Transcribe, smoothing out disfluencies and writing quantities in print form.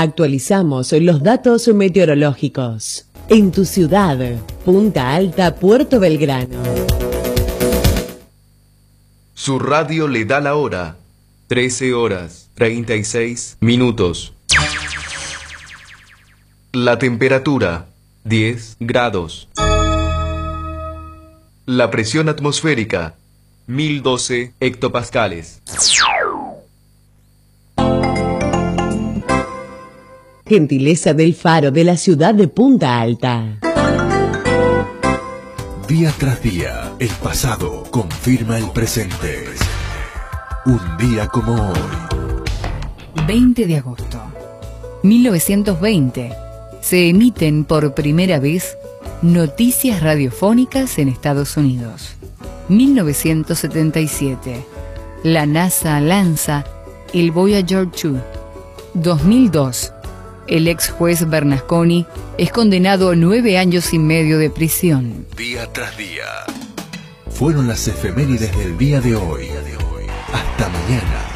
Actualizamos los datos meteorológicos. En tu ciudad, Punta Alta, Puerto Belgrano. Su radio le da la hora. 13:36. La temperatura, 10 grados. La presión atmosférica, 1012 hectopascales. Gentileza del Faro de la ciudad de Punta Alta. Día tras día, el pasado confirma el presente. Un día como hoy. 20 de agosto. 1920. Se emiten por primera vez noticias radiofónicas en Estados Unidos. 1977. La NASA lanza el Voyager 2. 2002. El ex juez Bernasconi es condenado a 9 años y medio de prisión. Día tras día. Fueron las efemérides del día de hoy. Hasta mañana.